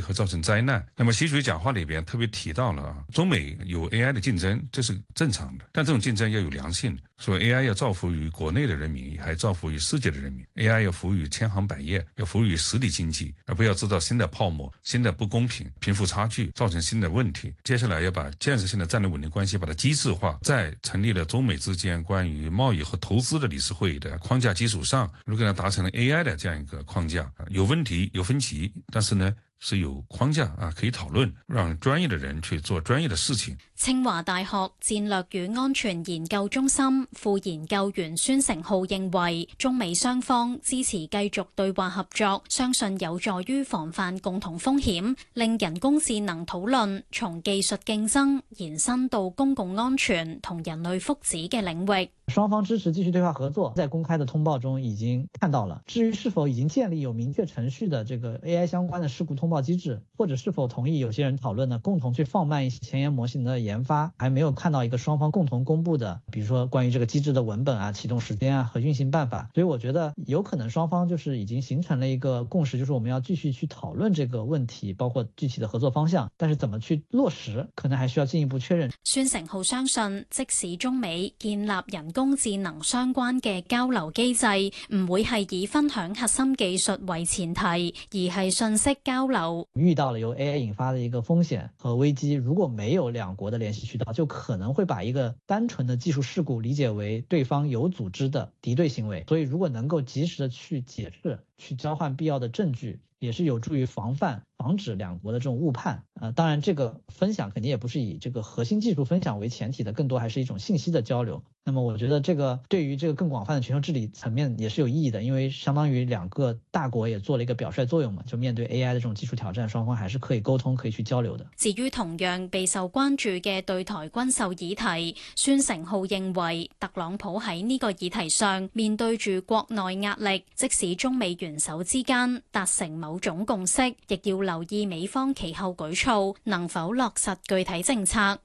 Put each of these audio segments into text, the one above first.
和造成灾難。那麼習主席講話裏邊特別提到了中美有 AI 的競爭，這是正常的，但這種競爭要有良性，所以 AI 要造福於國內的人民，還造福於世界的人民。AI 要服務於千行百業，要服務於實體經濟，而不要製造新的泡沫、新的不公平、貧富差距，造成新的問題。接下來要把建設性的戰略穩定關係把它機制化，在成立了中美之間關於貿易和投資的理事會的框架基礎上，如果要達成了 AI 的這樣一個框架，有問題有分歧，但是呢是有框架可以討論，讓專業的人去做專業的事情。 清華大學戰略與安全研究中心副研究員孫成浩認為，中美雙方支持繼續對話合作，相信有助於防範共同風險，令人工智能討論從技術競爭延伸到公共安全同人類福祉嘅領域。 雙方支持繼續對話合作，在公開的通報中已經看到了。至於是否已經建立有明確程序的這個 AI 相關的事故通報機制，或者是否同意有些人討論呢，共同去放慢一些前沿模型的研發，還沒有看到一個雙方共同公布的，比如說關於這個機制的文本啟動時間和運行辦法。所以我覺得有可能雙方就是已經形成了一個共識，就是我們要繼續去討論這個問題，包括具體的合作方向，但是怎麼去落實，可能還需要進一步確認。 孫成浩相信，即使中美建立人工智能相關嘅交流機制，唔會係以分享核心技術為前提，而係信息交流。 遇到了由 AI 引發的一個風險和危機，如果沒有兩國的聯繫渠道，就可能會把一個單純的技術事故理解為對方有組織的敵對行為。所以如果能夠及時的去解釋，去交換必要的證據，也是有助於防止兩國的這種誤判。當然這個分享肯定也不是以這個核心技術分享為前提的，更多還是一種信息的交流。那麼我覺得這個對於這個更廣泛的全球治理層面也是有意義的，因為相當於兩個大國也做了一個表率作用嘛，就面對 AI 的這種技術挑戰，雙方還是可以溝通，可以去交流的。 至於同樣備受關注嘅對台軍售議題，孫成浩認為特朗普喺呢個議題上面對住國內壓力，即使中美元首之間達成某種共識，亦要留意美方其後舉措能否落實具體政策。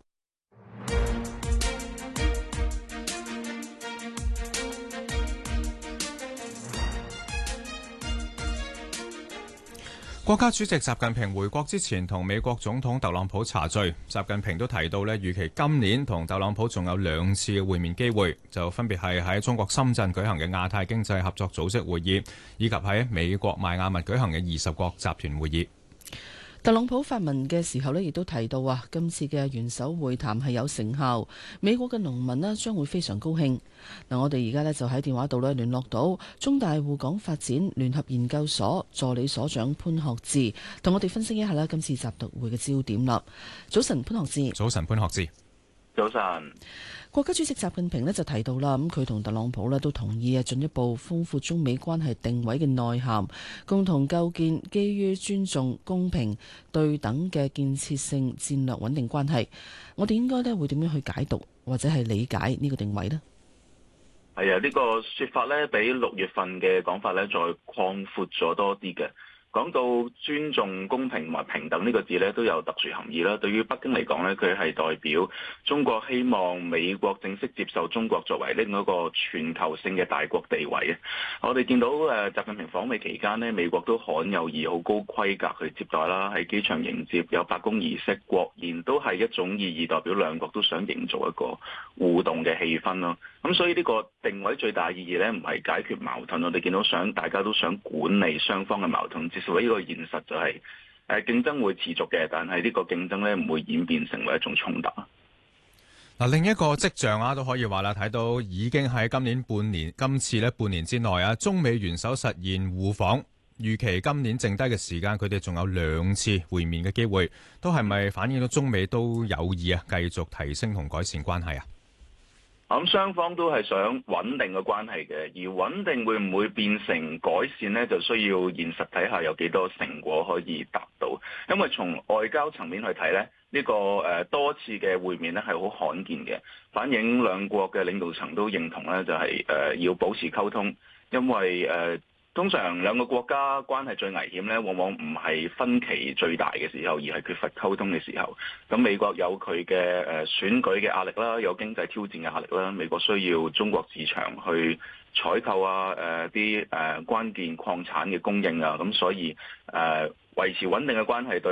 國家主席習近平回國之前同美國總統特朗普茶敘，習近平都提到呢，預期今年同特朗普仲有2次嘅會面機會，就分別係喺中國深圳舉行嘅亞太經濟合作組織會議，以及喺美國邁阿密舉行嘅20國集團會議。 特朗普發文嘅時候呢，亦都提到今次嘅元首會談係有成效，美國嘅農民呢將會非常高興。嗱，我哋而家呢就喺電話度呢聯絡到中大滬港發展聯合研究所助理所長潘學智，同我哋分析一下呢今次習特會嘅焦點啦。早晨，潘學智。 早晨，潘學智。 早晨。 國家主席習近平呢就提到啦，咁佢同特朗普呢都同意進一步豐富中美關係定位嘅內涵，共同構建基於尊重、公平、對等嘅建設性戰略穩定關係。我哋應該呢會點樣去解讀或者係理解呢個定位呢？ 係啊，呢個說法呢比6月份嘅講法呢再擴闊咗多啲嘅。講到尊重、公平同埋平等呢個字呢，都有特殊含義啦。對於北京嚟講呢，佢係代表中國希望美國正式接受中國作為另一個全球性嘅大國地位。我哋見到習近平訪美期間呢，美國都罕有以好高規格去接待啦，喺機場迎接，有白宮儀式，國宴，都係一種意義，代表兩國都想營造一個互動嘅氣氛咯。咁所以呢個定位最大意義呢，唔係解決矛盾，我哋見到大家都想管理雙方嘅矛盾。所以呢個現實就係競爭會持續嘅，但係呢個競爭咧唔會演變成為一種衝突。 嗱，另一個跡象都可以話啦，睇到已經喺今次咧半年之內中美元首實現互訪，預期今年剩低嘅時間，佢哋仲有2次會面嘅機會，都係咪反映到中美都有意繼續提升同改善關係啊？ 咁雙方都係想穩定嘅關係嘅，而穩定會唔會變成改善呢？就需要現實睇下有幾多成果可以達到。因為從外交層面去睇呢，呢個多次嘅會面呢係好罕見嘅，反映兩國嘅領導層都認同呢，就係要保持溝通，因為通常兩個國家關係最危險呢，往往唔係分歧最大嘅時候，而係缺乏溝通嘅時候。咁美國有佢嘅選舉嘅壓力啦，有經濟挑戰嘅壓力啦。美國需要中國市場去採購啲關鍵礦產嘅供應啊。咁所以維持穩定嘅關係對